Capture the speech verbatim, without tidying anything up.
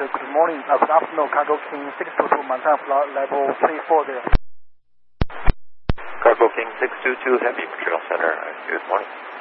good morning. Uh, good afternoon. Cargo King six two two, Montana flight level three four there. Cargo King six two two, Heavy Montreal Center. Good morning.